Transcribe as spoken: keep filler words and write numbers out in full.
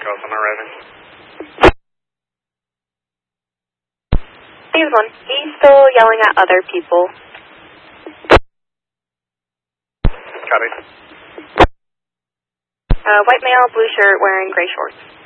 Cousin arriving. He's one. He's still yelling at other people. Copy. Uh, white male, blue shirt, wearing gray shorts.